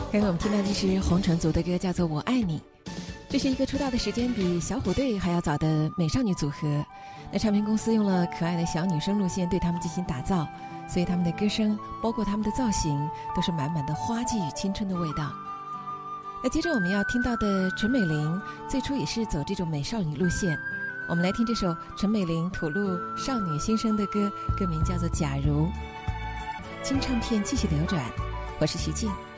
刚刚我们听到的是红橙族的歌，叫做《我爱你》。这是一个出道的时间比小虎队还要早的美少女组合。那唱片公司用了可爱的小女生路线对他们进行打造，所以他们的歌声包括他们的造型都是满满的花季与青春的味道。那接着我们要听到的陈美玲最初也是走这种美少女路线，我们来听这首陈美玲吐露少女心声的歌，歌名叫做《假如》。新唱片继续流转，我是徐静。